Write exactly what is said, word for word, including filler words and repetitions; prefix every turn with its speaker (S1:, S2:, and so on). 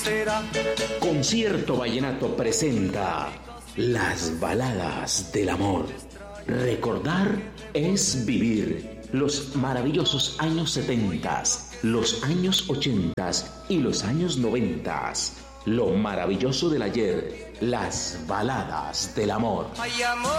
S1: será.
S2: Concierto Vallenato presenta Las Baladas del Amor. Recordar es vivir. Los maravillosos años setentas, los años ochentas y los años noventas. Lo maravilloso del ayer. Las Baladas del Amor.
S1: Ay, amor.